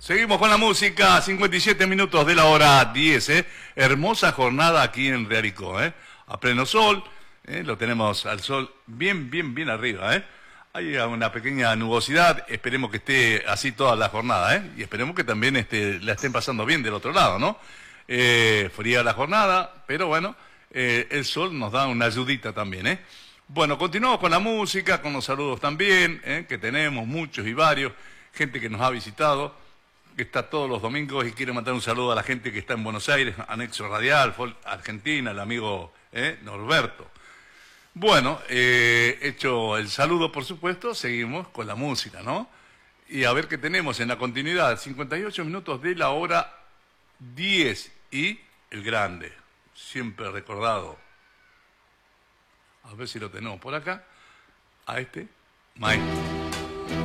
Seguimos con la música, 57 minutos de la hora 10, ¿eh? Hermosa jornada aquí en Rearicó, ¿eh? A pleno sol, lo tenemos al sol bien arriba, ¿eh? Hay una pequeña nubosidad, esperemos que esté así toda la jornada, ¿eh? Y esperemos que también la estén pasando bien del otro lado, ¿no? Fría la jornada, pero bueno, el sol nos da una ayudita también, ¿eh? Bueno, continuamos con la música, con los saludos también, que tenemos muchos y varios, gente que nos ha visitado, que está todos los domingos y quiere mandar un saludo a la gente que está en Buenos Aires, Anexo Radial, Argentina, el amigo Norberto. Bueno, hecho el saludo, por supuesto, seguimos con la música, ¿no? Y a ver qué tenemos en la continuidad, 58 minutos de la hora 10 y el grande, siempre recordado. A ver si lo tenemos por acá, a este maestro.